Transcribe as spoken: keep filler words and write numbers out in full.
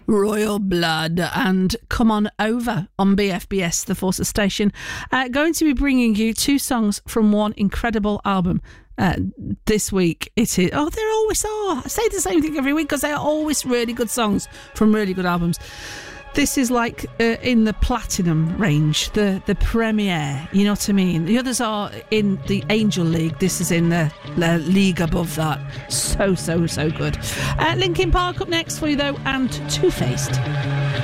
Royal Blood and Come On Over on B F B S, the Forces station. Uh, going to be bringing you two songs from one incredible album. Uh, this week it is, oh, there always are. I say the same thing every week because they are always really good songs from really good albums. This is like uh, in the platinum range, the the premiere, you know what I mean? The others are in the Angel League. This is in the, the league above that. So, so, so good. Uh, Linkin Park up next for you, though, and Two Faced.